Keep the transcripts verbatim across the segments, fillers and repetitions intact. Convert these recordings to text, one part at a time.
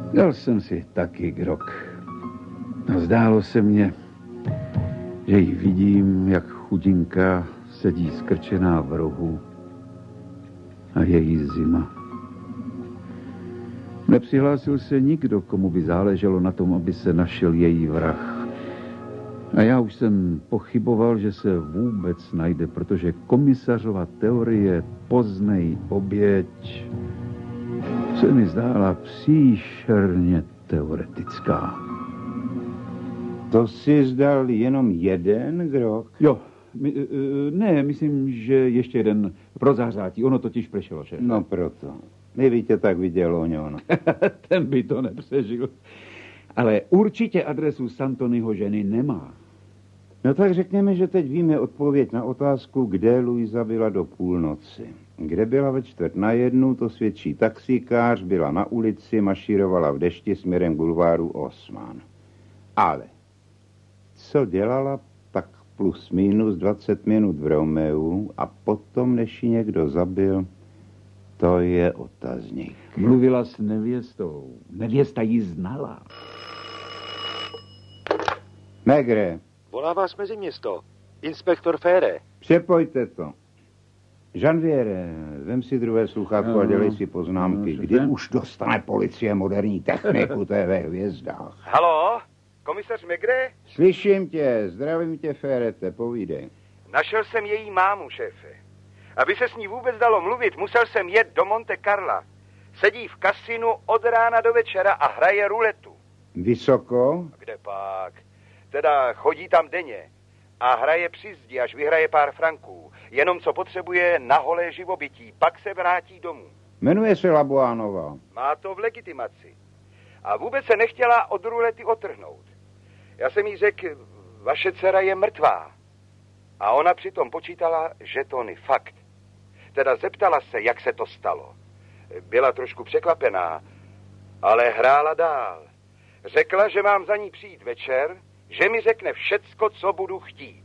Dal jsem si taky grog. A zdálo se mně, že ji vidím, jak chudinka sedí skrčená v rohu a je jí zima. Nepřihlásil se nikdo, komu by záleželo na tom, aby se našel její vrah. A já už jsem pochyboval, že se vůbec najde, protože komisařova teorie poznej oběť se mi zdála příšerně teoretická. To si zdal jenom jeden grog? Jo, my, ne, myslím, že ještě jeden pro zahřátí. Ono totiž prešelo, šéfe. No proto. Kdyby tě tak viděl Oňon. Ten by to nepřežil. Ale určitě adresu Santonyho ženy nemá. No tak řekněme, že teď víme odpověď na otázku, kde Luisa byla do půlnoci. Kde byla ve čtvrt na jednu, to svědčí taxikář, byla na ulici, mašírovala v dešti směrem k bulváru Osman. Ale co dělala tak plus minus dvacet minut v Romeu a potom, než ji někdo zabil, to je otazník. Mluvila s nevěstou. Nevěsta ji znala. Megre. Volá vás mezi město. Inspektor Fére. Přepojte to. Janviere, vem si druhé sluchátko no, a dělej si poznámky. No, kdy už dostane policie moderní techniku, to je ve hvězdách. Haló? Komisař Megre? Slyším tě, zdravím tě, Férete, povídej. Našel jsem její mámu, šéfe. Aby se s ní vůbec dalo mluvit, musel jsem jet do Monte Carla. Sedí v kasinu od rána do večera a hraje ruletu. Vysoko? Kde pak? Teda chodí tam denně a hraje při zdi, až vyhraje pár franků. Jenom co potřebuje na holé živobytí, pak se vrátí domů. Jmenuje se Labuánova. Má to v legitimaci. A vůbec se nechtěla od rulety otrhnout. Já jsem jí řekl, vaše dcera je mrtvá. A ona přitom počítala žetony, fakt. Teda zeptala se, jak se to stalo. Byla trošku překvapená, ale hrála dál. Řekla, že mám za ní přijít večer, že mi řekne všecko, co budu chtít.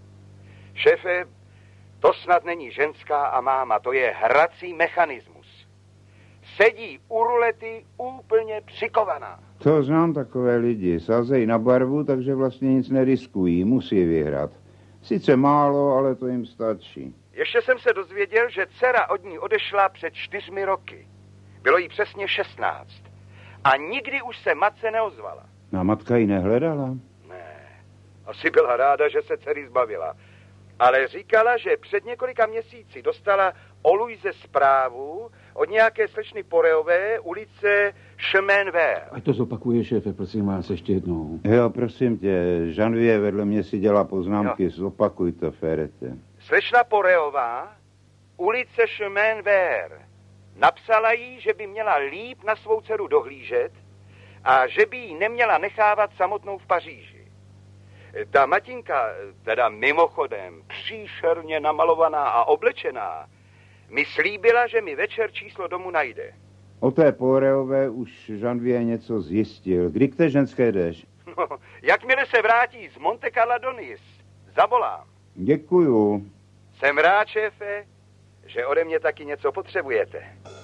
Šéfe, to snad není ženská a máma, to je hrací mechanismus. Sedí u rulety úplně přikovaná. To znám takové lidi. Sázejí na barvu, takže vlastně nic neriskují, musí vyhrát. Sice málo, ale to jim stačí. Ještě jsem se dozvěděl, že dcera od ní odešla před čtyřmi roky. Bylo jí přesně šestnáct. A nikdy už se matce neozvala. A matka ji nehledala? Ne, asi byla ráda, že se dcery zbavila. Ale říkala, že před několika měsíci dostala o Luise zprávu od nějaké slečny Poreové, ulice Chemin Vert. Ať to zopakuje, šéfe, prosím vás, ještě jednou. Jo, prosím tě, Janvier vedle mě si dělá poznámky, jo. Zopakuj to, Férete. Slečna Poreová, ulice Chemin Vert. Napsala jí, že by měla líp na svou dceru dohlížet a že by ji neměla nechávat samotnou v Paříži. Ta matinka, teda mimochodem, příšerně namalovaná a oblečená, mi slíbila, že mi večer číslo domu najde. O té Poreové už Janvier něco zjistil. Kdy k té ženské jdeš? No, jakmile se vrátí z Monte Carla do Nice, zavolám. Děkuju. Jsem rád, šéfe, že ode mě taky něco potřebujete.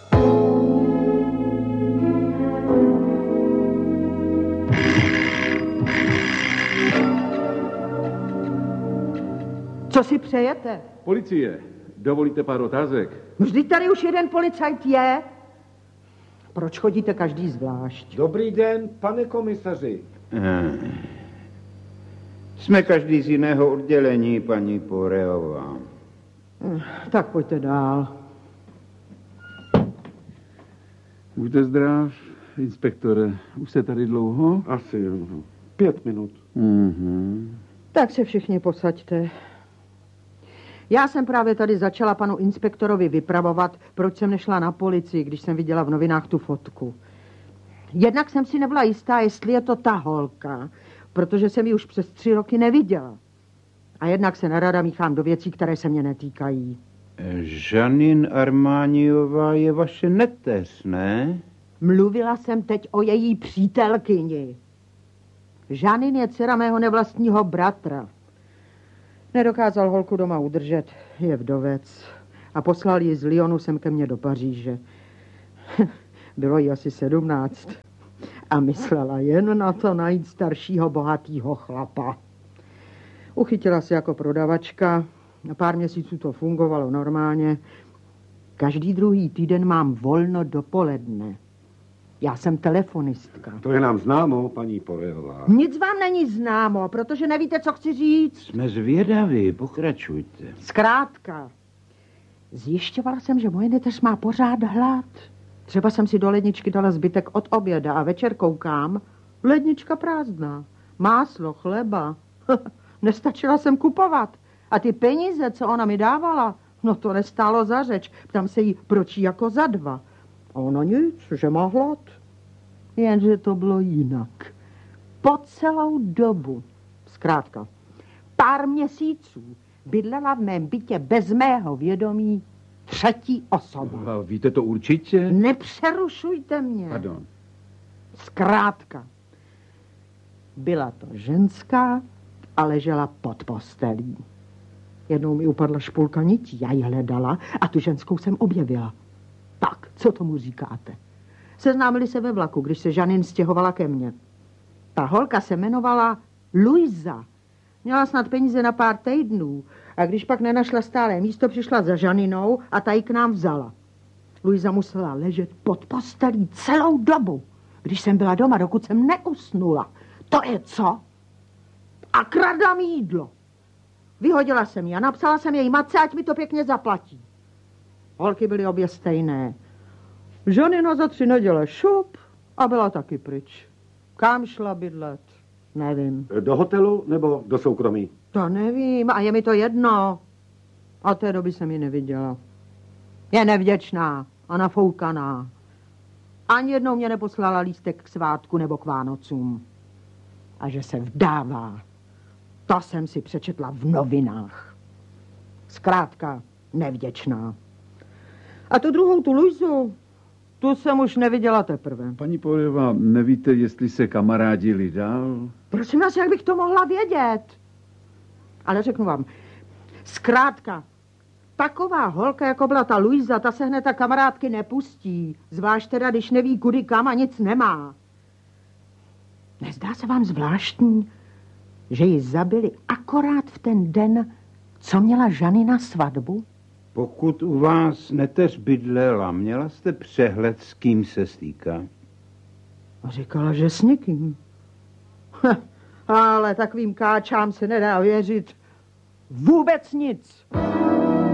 Co si přejete? Policie, dovolíte pár otázek? Vždyť tady už jeden policajt je. Proč chodíte každý zvlášť? Dobrý den, pane komisaři. Hmm. Jsme každý z jiného oddělení, paní Poreová. Tak pojďte dál. Buďte zdrav, inspektore. Už jste tady dlouho? Asi pět minut. Mm-hmm. Tak se všichni posaďte. Já jsem právě tady začala panu inspektorovi vypravovat, proč jsem nešla na policii, když jsem viděla v novinách tu fotku. Jednak jsem si nebyla jistá, jestli je to ta holka, protože jsem ji už přes tři roky neviděla. A jednak se nerada míchám do věcí, které se mě netýkají. Janine Armániová je vaše neteř, ne? Mluvila jsem teď o její přítelkyni. Janine je dcera mého nevlastního bratra. Nedokázal holku doma udržet, je vdovec. A poslal ji z Lyonu sem ke mně do Paříže. Bylo jí asi sedmnáct. A myslela jen na to najít staršího bohatýho chlapa. Uchytila se jako prodavačka. Na pár měsíců to fungovalo normálně. Každý druhý týden mám volno dopoledne. Já jsem telefonistka. To je nám známo, paní Porejová. Nic vám není známo, protože nevíte, co chci říct. Jsme zvědaví, pokračujte. Zkrátka, zjišťovala jsem, že moje neteř má pořád hlad. Třeba jsem si do ledničky dala zbytek od oběda a večer koukám, lednička prázdná. Máslo, chleba. Nestačila jsem kupovat. A ty peníze, co ona mi dávala, no to nestálo za řeč. Ptám se jí, proč jí jako za dva. A ona nic, že má hlad. Jenže to bylo jinak. Po celou dobu, zkrátka, pár měsíců bydlela v mém bytě bez mého vědomí třetí osoba. A víte to určitě? Nepřerušujte mě. Pardon. Zkrátka, byla to ženská a ležela pod postelí. Jednou mi upadla špulka nití, já ji hledala a tu ženskou jsem objevila. Tak, co tomu říkáte? Seznámili se ve vlaku, když se Žanin stěhovala ke mně. Ta holka se jmenovala Luisa. Měla snad peníze na pár týdnů a když pak nenašla stálé místo, přišla za Žaninou a ta ji k nám vzala. Luisa musela ležet pod postelí celou dobu, když jsem byla doma, dokud jsem neusnula. To je co? A kradla mi jídlo. Vyhodila jsem ji a napsala jsem její matce, ať mi to pěkně zaplatí. Holky byly obě stejné. Žanina za tři neděle šup a byla taky pryč. Kam šla bydlet? Nevím. Do hotelu nebo do soukromí? To nevím a je mi to jedno. A té doby jsem ji neviděla. Je nevděčná a nafoukaná. Ani jednou mě neposlala lístek k svátku nebo k Vánocům. A že se vdává, to jsem si přečetla v novinách. Zkrátka nevděčná. A tu druhou, tu Luizu, tu jsem už neviděla teprve. Paní Porejová, nevíte, jestli se kamarádili dál? Prosím vás, jak bych to mohla vědět? Ale řeknu vám, zkrátka, taková holka, jako byla ta Luisa, ta se hned ta kamarádky nepustí. Zvlášť teda, když neví, kudy kam a nic nemá. Nezdá se vám zvláštní, že ji zabili akorát v ten den, co měla Žanina svatbu? Pokud u vás neteř bydlela, měla jste přehled, s kým se stýká? A říkala, že s někým. Ha, ale takovým káčám se nedá věřit vůbec nic.